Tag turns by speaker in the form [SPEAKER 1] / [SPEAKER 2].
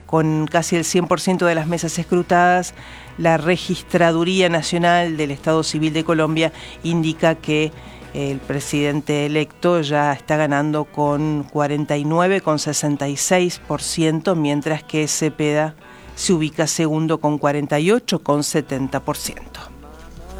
[SPEAKER 1] Con casi el 100% de las mesas escrutadas, la Registraduría Nacional del Estado Civil de Colombia indica que el presidente electo ya está ganando con 49,66%, mientras que Cepeda se ubica segundo con 48,70%.